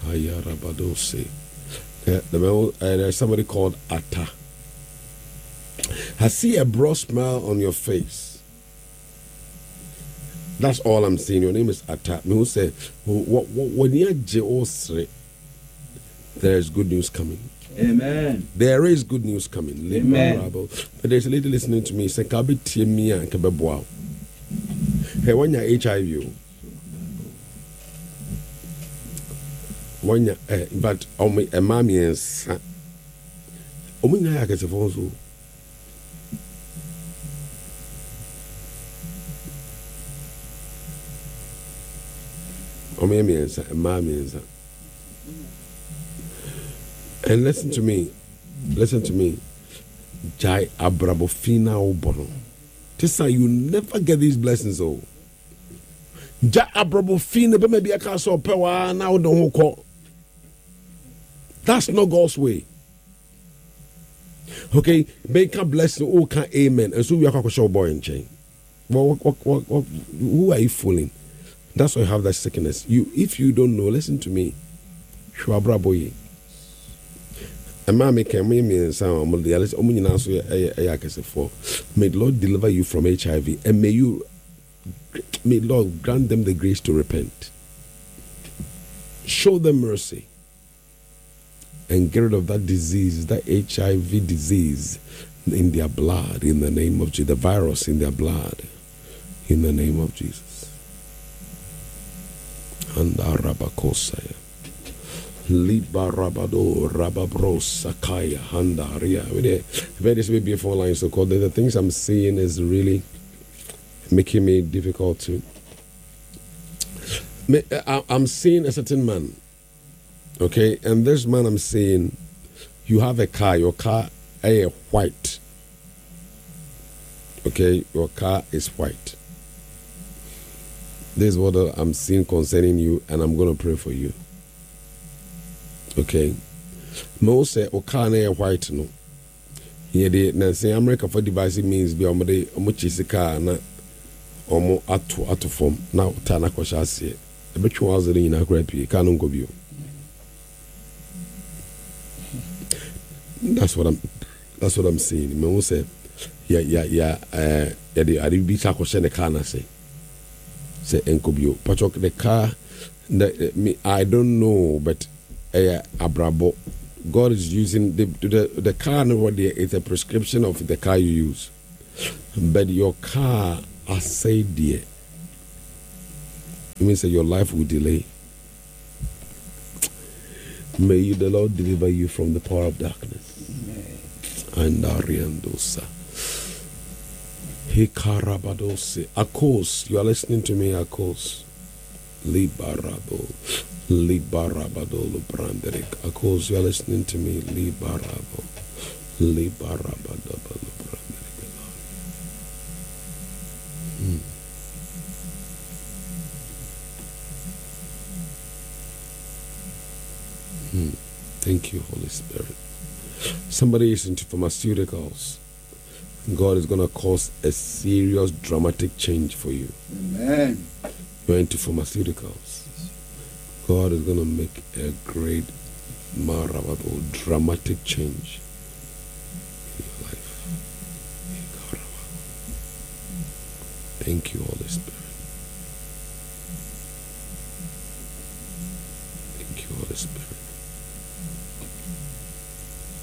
Ayarabadose. There's somebody called Atta. I see a broad smile on your face. That's all I'm seeing. Your name is Atta. Me who say, there is good news coming. Amen. There is good news coming. Amen. But there's a lady listening to me. Say, "Kabi tiemia and kabe boa." Hey, when you're HIV, when you but me a mommy and son, me na ya kese phone so. Me and son, mommy and son. And listen to me. Jai abrabofina obono. Tisa, you never get these blessings, oh. Jai abrabofina, but maybe I can't so power now don't call. That's not God's way. Okay, make a blessing, oh, can amen. And so we are show boy and chain. Well, who are you fooling? That's why you have that sickness. If you don't know, listen to me. Shwabraboye. And mommy can me sound may the Lord deliver you from HIV, and may Lord grant them the grace to repent. Show them mercy and get rid of that disease, that HIV disease in their blood, in the name of Jesus, the virus in their blood, in the name of Jesus. And Arabakosaya. Liba Rabado Rababro Sakaya Handaria. This may be a 4 lines so called. The things I'm seeing is really making me difficult to. I'm seeing a certain man, okay, and this man I'm seeing, you have a car. Your car is white. Okay, your car is white. This is what I'm seeing concerning you, and I'm going to pray for you. Okay, no say okane white no. Here the Nancy America for device means be omode omuchisika na omo ato form na tana kwasha ase. Ebetwe wazere ina kra pie ka no nkobio. That's what I'm seeing. Me who say ya the aribi ta kwasha ne car na say enkobio. Pachok the car me I don't know, but abrabo. God is using the car. It's a prescription of the car you use, but your car, I say, dear, it means that your life will delay. May you, the Lord, deliver you from the power of darkness. And Ariandosa. Hikarabadose. Akos, you are listening to me, Akos. Libarabo. Libarabadolo Branderik. Of course, you are listening to me. Libarabo. Libarabadolo Branderik. Thank you, Holy Spirit. Somebody is into pharmaceuticals. God is going to cause a serious dramatic change for you. Amen. You're into pharmaceuticals. God is going to make a great, dramatic change in your life. Thank you, Holy Spirit. Thank you, Holy Spirit.